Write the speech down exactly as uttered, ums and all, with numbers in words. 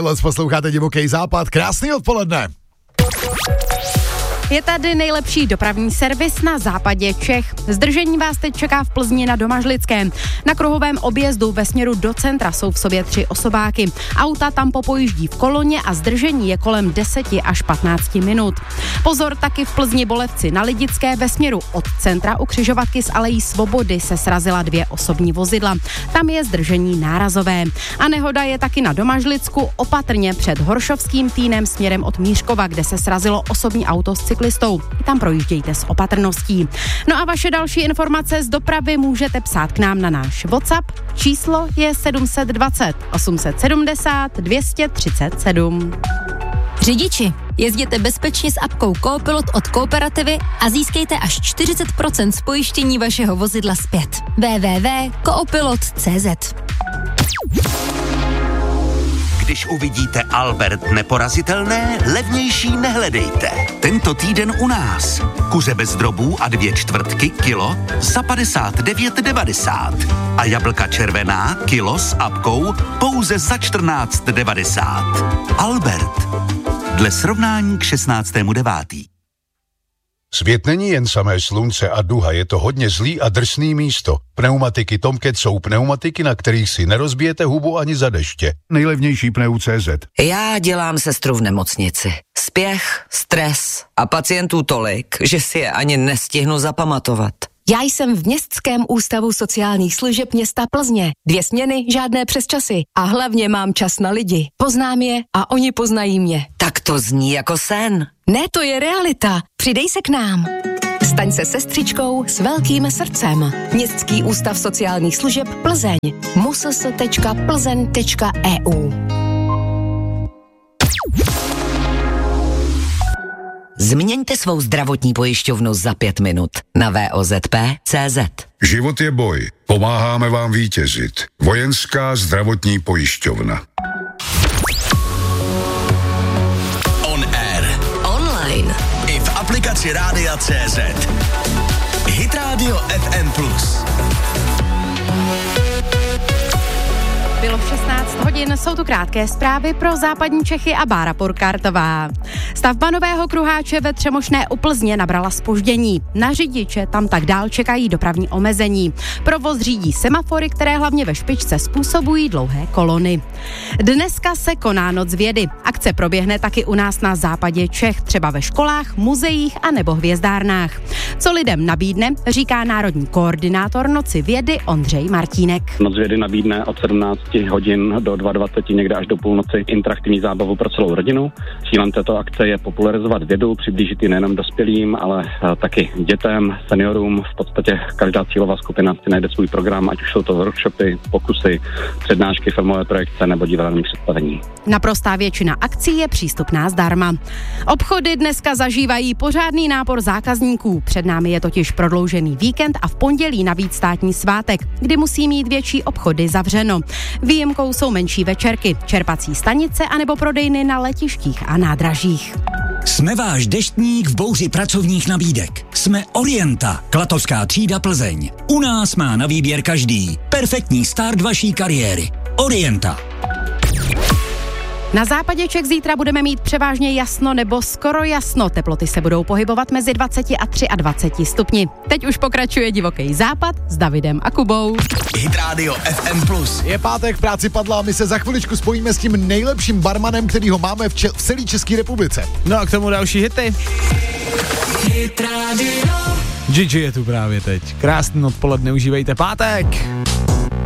Posloucháte Divoký západ, krásný odpoledne. Je tady nejlepší dopravní servis na západě Čech. Zdržení vás teď čeká v Plzni na Domažlickém. Na kruhovém objezdu ve směru do centra jsou v sobě tři osobáky. Auta tam popojíždí v koloně a zdržení je kolem deset až patnáct minut. Pozor taky v Plzni Bolevci na Lidické ve směru od centra u křižovatky s Alejí Svobody se srazila dvě osobní vozidla. Tam je zdržení nárazové. A nehoda je taky na Domažlicku opatrně před Horšovským Týnem směrem od Mířkova, kde se srazilo osobní auto s cyklistou. Tam projíždějte s opatrností. No a vaše další informace z dopravy můžete psát k nám na náš WhatsApp. Číslo je sedm set dvacet osm set sedmdesát dvě stě třicet sedm. Řidiči, jezděte bezpečně s apkou Coopilot od Kooperativy a získejte až čtyřicet procent z pojištění vašeho vozidla zpět. w w w tečka coopilot tečka c z. Když uvidíte Albert neporazitelné, levnější nehledejte. Tento týden u nás. Kuře bez drobů a dvě čtvrtky kilo za padesát devět devadesát. A jablka červená kilo s apkou pouze za čtrnáct devadesát. Albert. Dle srovnání k šestnáctému devátý. Svět není jen samé slunce a duha, je to hodně zlý a drsný místo. Pneumatiky Tomcat jsou pneumatiky, na kterých si nerozbijete hubu ani za deště. Nejlevnější pneu tečka cé zet. Já dělám sestru v nemocnici. Spěch, stres a pacientů tolik, že si je ani nestihnu zapamatovat. Já jsem v Městském ústavu sociálních služeb města Plzně. Dvě směny, žádné přesčasy. A hlavně mám čas na lidi. Poznám je a oni poznají mě. Tak to zní jako sen. Ne, to je realita. Přidej se k nám. Staň se sestřičkou s velkým srdcem. Městský ústav sociálních služeb Plzeň. muss tečka plzeň tečka e u. Změňte svou zdravotní pojišťovnu za pět minut na v o z p tečka cé zet. Život je boj. Pomáháme vám vítězit. Vojenská zdravotní pojišťovna. On air. Online. I v aplikaci Rádia tečka cé zet. Hit Radio ef em plus. Bylo v šestnáct hodin, jsou tu krátké zprávy pro západní Čechy a Bára Purkartová. Stavba nového kruháče ve Třemošné u Plzně nabrala zpoždění. Na řidiče tam tak dál čekají dopravní omezení. Provoz řídí semafory, které hlavně ve špičce způsobují dlouhé kolony. Dneska se koná Noc vědy. Akce proběhne taky u nás na západě Čech, třeba ve školách, muzeích a nebo hvězdárnách. Co lidem nabídne, říká národní koordinátor Noci vědy Ondřej Martínek. Noc vědy nabídne od sedmnácti hodin do dvaceti dvou, někde až do půlnoci interaktivní zábavu pro celou rodinu. Cílem této akce je popularizovat vědu, přiblížit ji nejenom dospělým, ale taky dětem, seniorům. V podstatě každá cílová skupina si najde svůj program, ať už jsou to workshopy, pokusy, přednášky, filmové projekce nebo divadelní představení. Naprostá většina akcí je přístupná zdarma. Obchody dneska zažívají pořádný nápor zákazníků. Před námi je totiž prodloužený víkend a v pondělí navíc státní svátek, kdy musí mít větší obchody zavřeno. Výjimkou jsou menší večerky, čerpací stanice anebo prodejny na letištích a nádražích. Jsme váš deštník v bouři pracovních nabídek. Jsme Orienta, Klatovská třída Plzeň. U nás má na výběr každý. Perfektní start vaší kariéry. Orienta. Na západě Čech zítra budeme mít převážně jasno nebo skoro jasno. Teploty se budou pohybovat mezi dvaceti a dvaceti třemi stupni. Teď už pokračuje Divoký západ s Davidem a Kubou. Hit Radio ef em plus. Je pátek, v práci padla a my se za chviličku spojíme s tím nejlepším barmanem, kterýho máme v, če- v celé České republice. No a k tomu další hity. Hit Radio. Gigi je tu právě teď. Krásný odpoledne, užívejte pátek.